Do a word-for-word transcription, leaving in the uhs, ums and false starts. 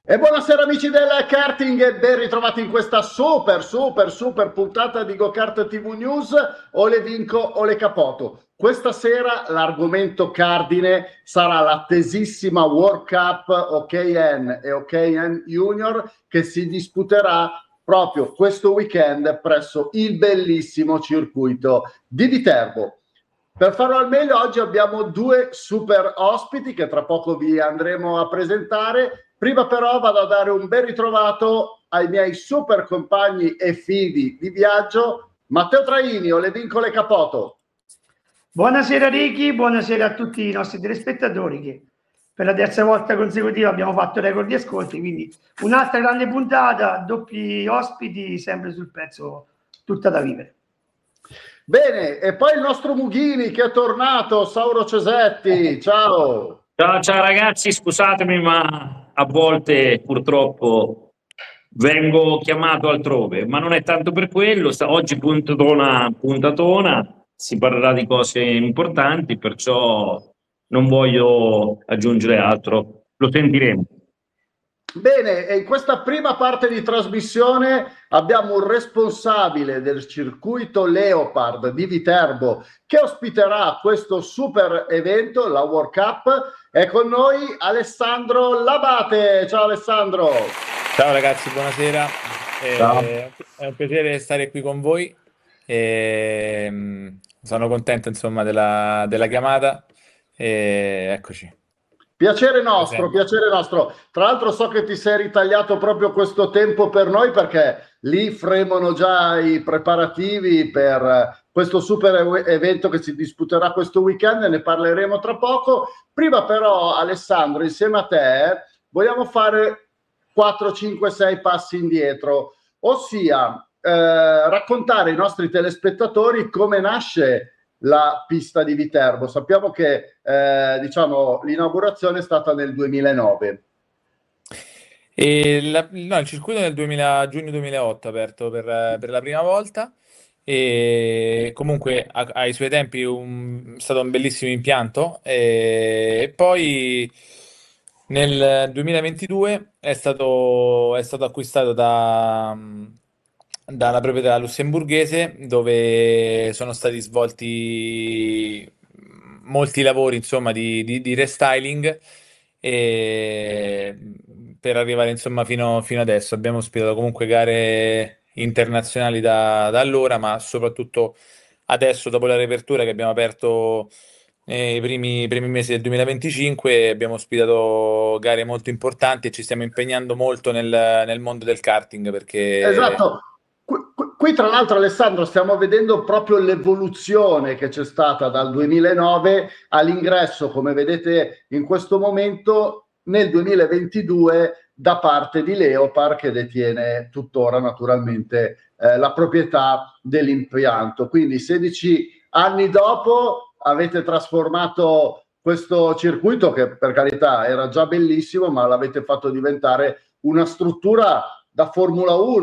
E buonasera amici del karting e ben ritrovati in questa super super super puntata di GoKart tivù News. O le vinco o le capoto. Questa sera l'argomento cardine sarà l'attesissima World Cup O K N e O K N Junior che si disputerà proprio questo weekend presso il bellissimo circuito di Viterbo. Per farlo al meglio oggi abbiamo due super ospiti che tra poco vi andremo a presentare. Prima però vado a dare un ben ritrovato ai miei super compagni e fidi di viaggio, Matteo Traini, o le vinco le capoto. Buonasera Ricky, buonasera a tutti i nostri telespettatori che per la terza volta consecutiva abbiamo fatto record di ascolti, quindi un'altra grande puntata, doppi ospiti, sempre sul pezzo, tutta da vivere. Bene, e poi il nostro Mughini che è tornato, Sauro Cesetti, ciao! Ciao, ciao ragazzi, scusatemi ma a volte purtroppo vengo chiamato altrove, ma non è tanto per quello. Oggi puntatona, puntatona, si parlerà di cose importanti, perciò non voglio aggiungere altro, lo sentiremo. Bene, e in questa prima parte di trasmissione abbiamo un responsabile del circuito Leopard di Viterbo che ospiterà questo super evento, la World Cup. È con noi Alessandro Labate. Ciao Alessandro. Ciao ragazzi, buonasera. Ciao. Eh, è un piacere stare qui con voi. Eh, sono contento insomma della, della chiamata. Eh, eccoci. Piacere nostro, Presente. piacere nostro. Tra l'altro so che ti sei ritagliato proprio questo tempo per noi perché lì fremono già i preparativi per questo super evento che si disputerà questo weekend e ne parleremo tra poco. Prima però Alessandro, insieme a te vogliamo fare quattro, cinque, sei passi indietro, ossia eh, raccontare ai nostri telespettatori come nasce la pista di Viterbo. Sappiamo che eh, diciamo l'inaugurazione è stata nel duemilanove. E la- no, il circuito nel duemila, giugno duemilaotto è aperto per, per la prima volta e comunque a- ai suoi tempi un- è stato un bellissimo impianto e, e poi nel duemilaventidue è stato, è stato acquistato da, da una proprietà lussemburghese dove sono stati svolti molti lavori insomma di, di, di restyling e per arrivare insomma fino, fino adesso abbiamo ospitato comunque gare internazionali da, da allora, ma soprattutto adesso dopo la riapertura che abbiamo aperto nei primi, primi mesi del duemilaventicinque abbiamo ospitato gare molto importanti e ci stiamo impegnando molto nel, nel mondo del karting perché Esatto. Qui, qui- qui, tra l'altro Alessandro stiamo vedendo proprio l'evoluzione che c'è stata dal duemilanove all'ingresso, come vedete in questo momento, nel duemilaventidue da parte di Leopard che detiene tuttora naturalmente eh, la proprietà dell'impianto. Quindi sedici anni dopo avete trasformato questo circuito che per carità era già bellissimo, ma l'avete fatto diventare una struttura da Formula uno.